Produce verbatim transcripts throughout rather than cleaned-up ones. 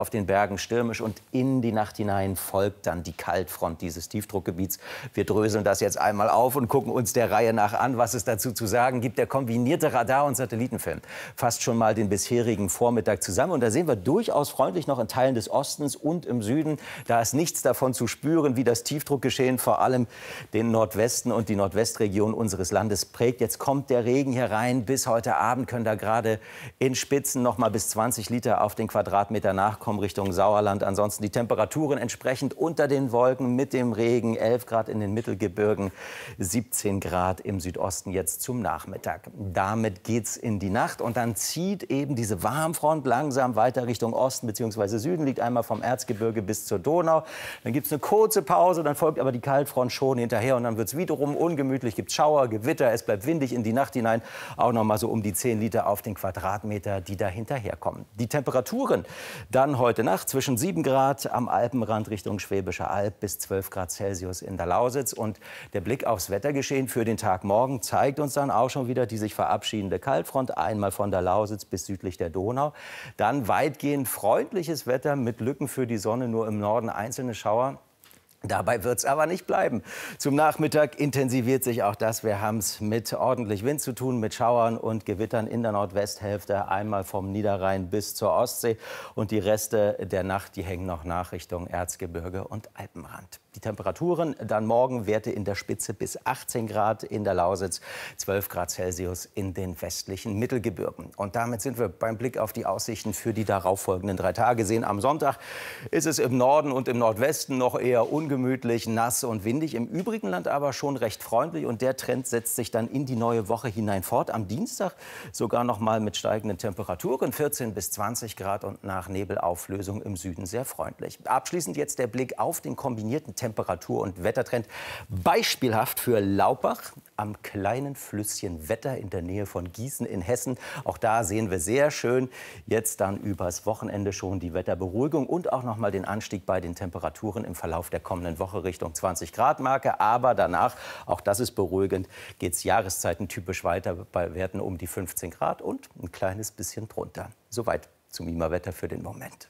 Auf den Bergen stürmisch und in die Nacht hinein folgt dann die Kaltfront dieses Tiefdruckgebiets. Wir dröseln das jetzt einmal auf und gucken uns der Reihe nach an, was es dazu zu sagen gibt. Der kombinierte Radar- und Satellitenfilm fasst schon mal den bisherigen Vormittag zusammen. Und da sehen wir durchaus freundlich noch in Teilen des Ostens und im Süden. Da ist nichts davon zu spüren, wie das Tiefdruckgeschehen vor allem den Nordwesten und die Nordwestregion unseres Landes prägt. Jetzt kommt der Regen hier rein. Bis heute Abend können da gerade in Spitzen noch mal bis zwanzig Liter auf den Quadratmeter nachkommen Richtung Sauerland. Ansonsten die Temperaturen entsprechend unter den Wolken mit dem Regen. elf Grad in den Mittelgebirgen, siebzehn Grad im Südosten jetzt zum Nachmittag. Damit geht's in die Nacht und dann zieht eben diese Warmfront langsam weiter Richtung Osten bzw. Süden. Liegt einmal vom Erzgebirge bis zur Donau. Dann gibt es eine kurze Pause, dann folgt aber die Kaltfront schon hinterher und dann wird es wiederum ungemütlich. Gibt Schauer, Gewitter, es bleibt windig in die Nacht hinein. Auch noch mal so um die zehn Liter auf den Quadratmeter, die da hinterherkommen. Die Temperaturen dann heute Nacht zwischen sieben Grad am Alpenrand Richtung Schwäbische Alb bis zwölf Grad Celsius in der Lausitz. Und der Blick aufs Wettergeschehen für den Tag morgen zeigt uns dann auch schon wieder die sich verabschiedende Kaltfront. Einmal von der Lausitz bis südlich der Donau. Dann weitgehend freundliches Wetter mit Lücken für die Sonne, nur im Norden einzelne Schauer. Dabei wird es aber nicht bleiben. Zum Nachmittag intensiviert sich auch das. Wir haben es mit ordentlich Wind zu tun, mit Schauern und Gewittern in der Nordwesthälfte, einmal vom Niederrhein bis zur Ostsee. Und die Reste der Nacht, die hängen noch nach Richtung Erzgebirge und Alpenrand. Die Temperaturen dann morgen Werte in der Spitze bis achtzehn Grad in der Lausitz, zwölf Grad Celsius in den westlichen Mittelgebirgen. Und damit sind wir beim Blick auf die Aussichten für die darauffolgenden drei Tage sehen. Am Sonntag ist es im Norden und im Nordwesten noch eher ungemütlich, nass und windig. Im übrigen Land aber schon recht freundlich. Und der Trend setzt sich dann in die neue Woche hinein fort. Am Dienstag sogar noch mal mit steigenden Temperaturen, vierzehn bis zwanzig Grad und nach Nebelauflösung im Süden sehr freundlich. Abschließend jetzt der Blick auf den kombinierten Temperatur- und Wettertrend. Beispielhaft für Laubach am kleinen Flüsschen Wetter in der Nähe von Gießen in Hessen. Auch da sehen wir sehr schön jetzt dann übers Wochenende schon die Wetterberuhigung und auch noch mal den Anstieg bei den Temperaturen im Verlauf der kommenden Woche Richtung zwanzig Grad Marke. Aber danach, auch das ist beruhigend, geht es jahreszeitentypisch weiter bei Werten um die fünfzehn Grad und ein kleines bisschen drunter. Soweit zum I M A-Wetter für den Moment.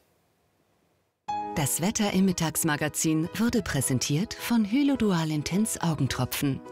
Das Wetter im Mittagsmagazin wurde präsentiert von Hylodual Intense Augentropfen.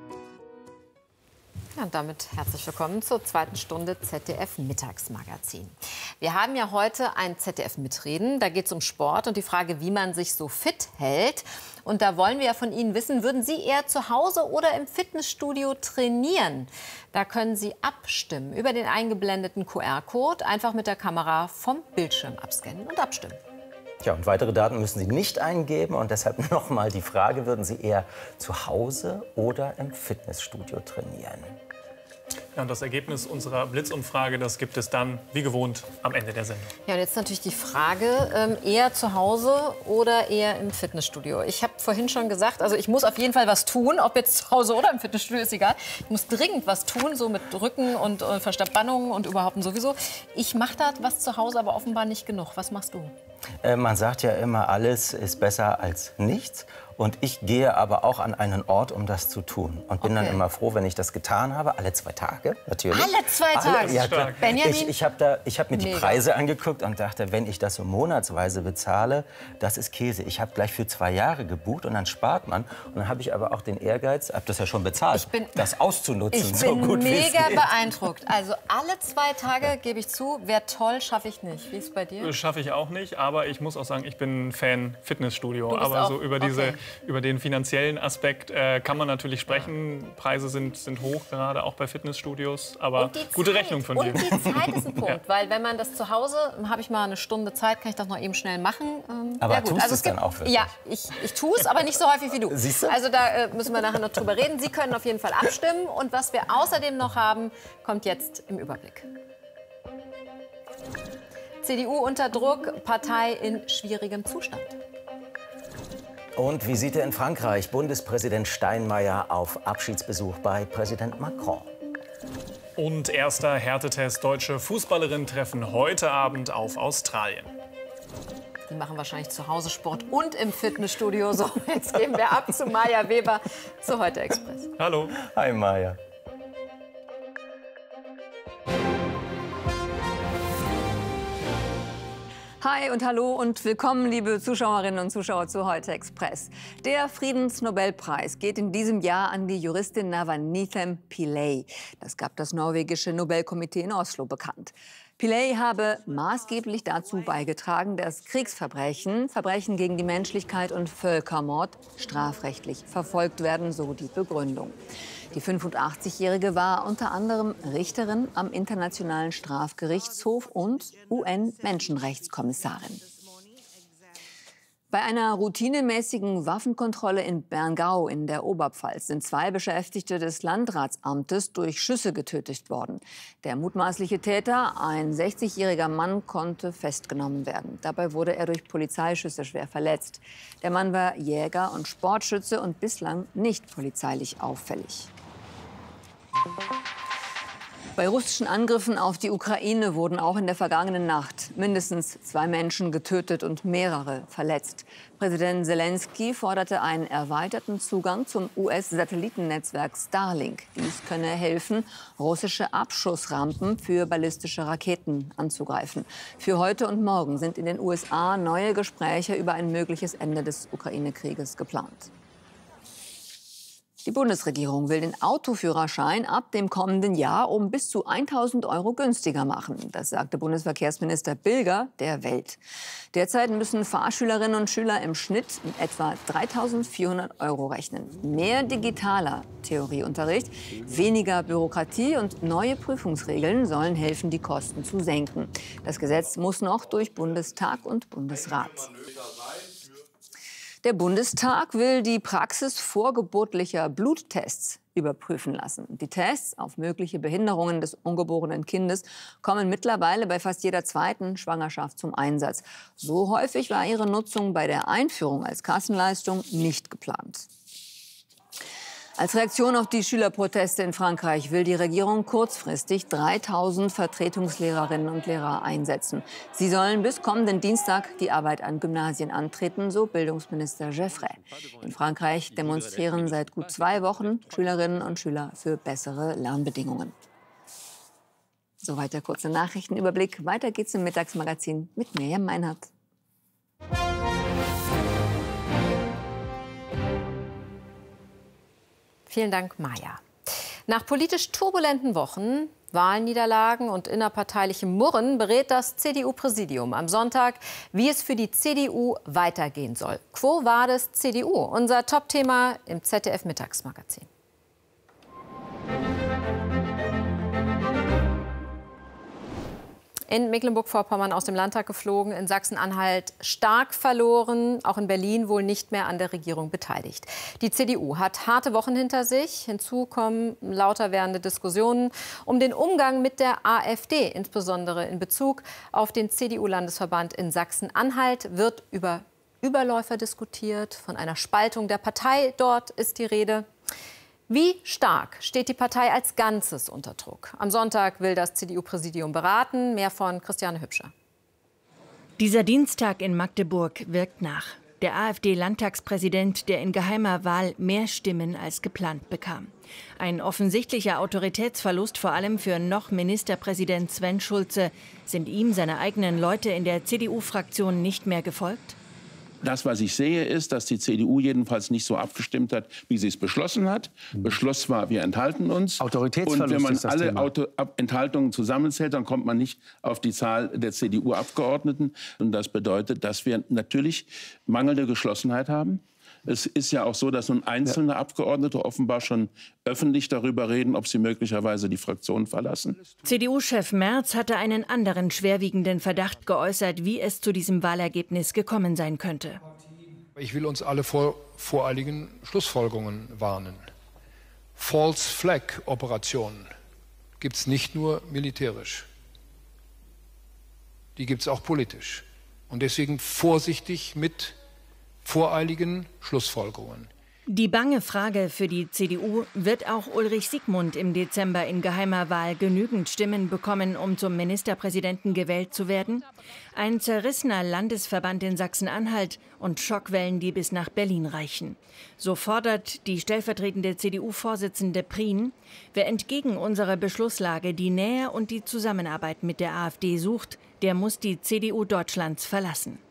Ja, und damit herzlich willkommen zur zweiten Stunde Z D F Mittagsmagazin. Wir haben ja heute ein Z D F-Mitreden. Da geht es um Sport und die Frage, wie man sich so fit hält. Und da wollen wir ja von Ihnen wissen, würden Sie eher zu Hause oder im Fitnessstudio trainieren? Da können Sie abstimmen über den eingeblendeten Q R-Code. Einfach mit der Kamera vom Bildschirm abscannen und abstimmen. Ja, und weitere Daten müssen Sie nicht eingeben. Und deshalb noch mal die Frage, würden Sie eher zu Hause oder im Fitnessstudio trainieren? Ja, und das Ergebnis unserer Blitzumfrage, das gibt es dann, wie gewohnt, am Ende der Sendung. Ja, und jetzt natürlich die Frage, ähm, eher zu Hause oder eher im Fitnessstudio? Ich habe vorhin schon gesagt, also ich muss auf jeden Fall was tun, ob jetzt zu Hause oder im Fitnessstudio, ist egal. Ich muss dringend was tun, so mit Rücken und äh, Verspannungen und überhaupt und sowieso. Ich mache da was zu Hause, aber offenbar nicht genug. Was machst du? Äh, man sagt ja immer, alles ist besser als nichts. Und ich gehe aber auch an einen Ort, um das zu tun. Und bin okay. dann immer froh, wenn ich das getan habe. Alle zwei Tage, natürlich. Alle zwei Tage? Alle, ja, klar. Benjamin? Ich, ich habe hab mir die Mega. Preise angeguckt und dachte, wenn ich das so monatsweise bezahle, das ist Käse. Ich habe gleich für zwei Jahre gebucht und dann spart man. Und dann habe ich aber auch den Ehrgeiz, habe das ja schon bezahlt, bin, das auszunutzen. Ich so bin gut, mega beeindruckt. Also alle zwei Tage, gebe ich zu, wäre toll, schaffe ich nicht. Wie ist es bei dir? Schaffe ich auch nicht, aber ich muss auch sagen, ich bin Fan Fitnessstudio. Aber auch? so über, diese, Okay. über den finanziellen Aspekt äh, kann man natürlich sprechen. Preise sind, sind hoch, gerade auch bei Fitnessstudios. Aber gute Zeit. Rechnung von und dir. Und die Zeit ist ein Punkt. Ja. Weil wenn man das zu Hause, habe ich mal eine Stunde Zeit, kann ich das noch eben schnell machen. Ähm, aber ja, gut. tust also es es gibt, dann auch wirklich? Ja, ich, ich tue es, aber nicht so häufig wie du. Siehst du? Also da äh, müssen wir nachher noch drüber reden. Sie können auf jeden Fall abstimmen. Und was wir außerdem noch haben, kommt jetzt im Überblick. C D U unter Druck, Partei in schwierigem Zustand. Und Visite in Frankreich. Bundespräsident Steinmeier auf Abschiedsbesuch bei Präsident Macron. Und erster Härtetest. Deutsche Fußballerinnen treffen heute Abend auf Australien. Die machen wahrscheinlich zu Hause Sport und im Fitnessstudio. So, jetzt gehen wir ab zu Maja Weber zu Heute Express. Hallo. Hi Maja. Hi. Hi und hallo und willkommen, liebe Zuschauerinnen und Zuschauer zu Heute Express. Der Friedensnobelpreis geht in diesem Jahr an die Juristin Navnithem Pillay. Das gab das norwegische Nobelkomitee in Oslo bekannt. Pillay habe maßgeblich dazu beigetragen, dass Kriegsverbrechen, Verbrechen gegen die Menschlichkeit und Völkermord strafrechtlich verfolgt werden, so die Begründung. Die fünfundachtzigjährige war unter anderem Richterin am Internationalen Strafgerichtshof und U N-Menschenrechtskommissarin. Bei einer routinemäßigen Waffenkontrolle in Berngau in der Oberpfalz sind zwei Beschäftigte des Landratsamtes durch Schüsse getötet worden. Der mutmaßliche Täter, ein sechzigjähriger Mann, konnte festgenommen werden. Dabei wurde er durch Polizeischüsse schwer verletzt. Der Mann war Jäger und Sportschütze und bislang nicht polizeilich auffällig. Bei russischen Angriffen auf die Ukraine wurden auch in der vergangenen Nacht mindestens zwei Menschen getötet und mehrere verletzt. Präsident Zelensky forderte einen erweiterten Zugang zum U S-Satellitennetzwerk Starlink. Dies könne helfen, russische Abschussrampen für ballistische Raketen anzugreifen. Für heute und morgen sind in den U S A neue Gespräche über ein mögliches Ende des Ukraine-Krieges geplant. Die Bundesregierung will den Autoführerschein ab dem kommenden Jahr um bis zu tausend Euro günstiger machen. Das sagte Bundesverkehrsminister Bilger der Welt. Derzeit müssen Fahrschülerinnen und Schüler im Schnitt mit etwa dreitausendvierhundert Euro rechnen. Mehr digitaler Theorieunterricht, weniger Bürokratie und neue Prüfungsregeln sollen helfen, die Kosten zu senken. Das Gesetz muss noch durch Bundestag und Bundesrat. Der Bundestag will die Praxis vorgeburtlicher Bluttests überprüfen lassen. Die Tests auf mögliche Behinderungen des ungeborenen Kindes kommen mittlerweile bei fast jeder zweiten Schwangerschaft zum Einsatz. So häufig war ihre Nutzung bei der Einführung als Kassenleistung nicht geplant. Als Reaktion auf die Schülerproteste in Frankreich will die Regierung kurzfristig dreitausend Vertretungslehrerinnen und Lehrer einsetzen. Sie sollen bis kommenden Dienstag die Arbeit an Gymnasien antreten, so Bildungsminister Geoffrey. In Frankreich demonstrieren seit gut zwei Wochen Schülerinnen und Schüler für bessere Lernbedingungen. Soweit der kurze Nachrichtenüberblick. Weiter geht's im Mittagsmagazin mit Mirjam Meinhardt. Vielen Dank, Maja. Nach politisch turbulenten Wochen, Wahlniederlagen und innerparteilichem Murren berät das C D U-Präsidium am Sonntag, wie es für die C D U weitergehen soll. Quo vadis C D U? Unser Top-Thema im Z D F-Mittagsmagazin. In Mecklenburg-Vorpommern aus dem Landtag geflogen, in Sachsen-Anhalt stark verloren, auch in Berlin wohl nicht mehr an der Regierung beteiligt. Die C D U hat harte Wochen hinter sich. Hinzu kommen lauter werdende Diskussionen um den Umgang mit der AfD, insbesondere in Bezug auf den C D U-Landesverband in Sachsen-Anhalt wird über Überläufer diskutiert. Von einer Spaltung der Partei dort ist die Rede. Wie stark steht die Partei als Ganzes unter Druck? Am Sonntag will das C D U-Präsidium beraten. Mehr von Christiane Hübscher. Dieser Dienstag in Magdeburg wirkt nach. Der AfD-Landtagspräsident, der in geheimer Wahl mehr Stimmen als geplant bekam. Ein offensichtlicher Autoritätsverlust, vor allem für noch Ministerpräsident Sven Schulze. Sind ihm seine eigenen Leute in der C D U-Fraktion nicht mehr gefolgt? Das, was ich sehe, ist, dass die C D U jedenfalls nicht so abgestimmt hat, wie sie es beschlossen hat. Mhm. Beschluss war, wir enthalten uns. Autoritätsverlust Und wenn man ist das alle Thema. Auto Enthaltungen zusammenzählt, dann kommt man nicht auf die Zahl der C D U-Abgeordneten. Und das bedeutet, dass wir natürlich mangelnde Geschlossenheit haben. Es ist ja auch so, dass nun einzelne ja. Abgeordnete offenbar schon öffentlich darüber reden, ob sie möglicherweise die Fraktion verlassen. C D U-Chef Merz hatte einen anderen schwerwiegenden Verdacht geäußert, wie es zu diesem Wahlergebnis gekommen sein könnte. Ich will uns alle vor voreiligen Schlussfolgerungen warnen. False Flag Operationen gibt es nicht nur militärisch. Die gibt es auch politisch. Und deswegen vorsichtig mit voreiligen Schlussfolgerungen. Die bange Frage für die C D U: Wird auch Ulrich Siegmund im Dezember in geheimer Wahl genügend Stimmen bekommen, um zum Ministerpräsidenten gewählt zu werden? Ein zerrissener Landesverband in Sachsen-Anhalt und Schockwellen, die bis nach Berlin reichen. So fordert die stellvertretende C D U-Vorsitzende Prien: Wer entgegen unserer Beschlusslage die Nähe und die Zusammenarbeit mit der AfD sucht, Der muss die C D U Deutschlands verlassen.